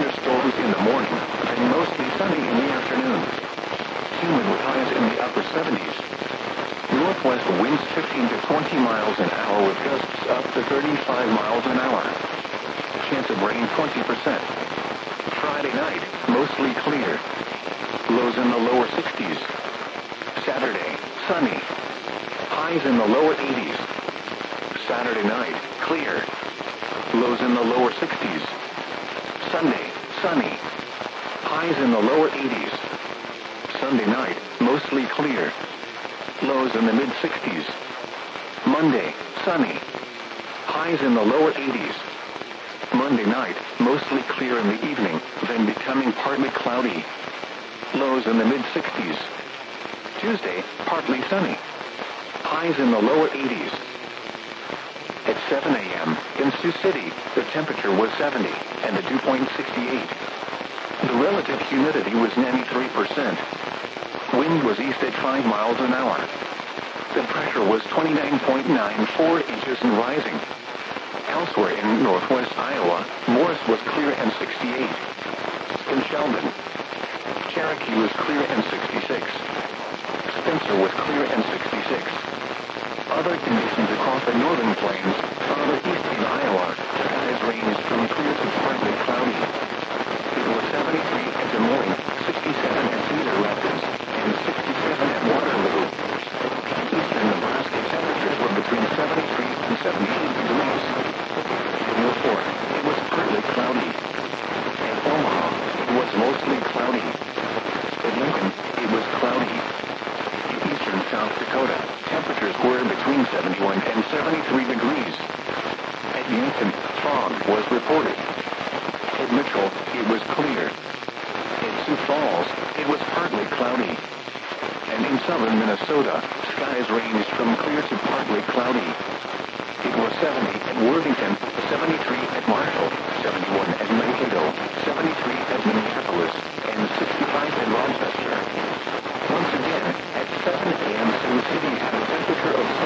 thunderstorms in the morning, and mostly sunny in the afternoon. Humid with highs in the upper 70s. Northwest winds 15 to 20 miles an hour with gusts up to 35 miles an hour. Chance of rain 20%. Friday night, mostly clear. Lows in the lower 60s. Saturday, sunny. Highs in the lower 80s. Saturday night, clear. Lows in the lower 60s. Sunday, sunny. Highs in the lower 80s. Sunday night, mostly clear. Lows in the mid-60s. Monday, sunny. Highs in the lower 80s. Monday night, mostly clear in the evening, then becoming partly cloudy. Lows in the mid-60s. Tuesday, partly sunny. Highs in the lower 80s. At 7 a.m., in Sioux City, the temperature was 70, and the dew point 68. The relative humidity was 93%. Wind was east at 5 miles an hour. The pressure was 29.94 inches and rising. Elsewhere in northwest Iowa, Morris was clear and 68. In Sheldon, Cherokee was clear and 66. Spencer was clear and 66. Other conditions across the northern plains, farther east in Iowa, skies ranged from clear to partly cloudy. It was 73 at Des Moines, 67 at Cedar Rapids, and 67 at Waterloo. Eastern Nebraska temperatures were between 73 and 78 degrees. In Newport, it was partly cloudy. At Omaha, it was mostly cloudy. At Lincoln, it was cloudy. In eastern South Dakota, temperatures were between 71 and 73 degrees. At Yankton, fog was reported. At Mitchell, it was clear. At Sioux Falls, it was partly cloudy. And in southern Minnesota, skies ranged from clear to partly cloudy. It was 70 at Worthington, 73 at Marshall, 71 at Mankato, 73 at Minneapolis, and 65 at Rochester. Once again, at 7 a.m. Sioux City had a temperature of